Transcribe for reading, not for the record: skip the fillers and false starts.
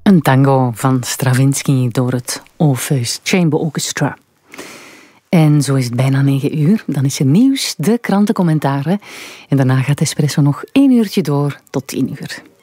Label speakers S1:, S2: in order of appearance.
S1: Een tango van Stravinsky door het Orpheus Chamber Orchestra. En zo is het bijna 9 uur. Dan is er nieuws, de krantencommentaren. En daarna gaat Espresso nog 1 uurtje door tot 10 uur.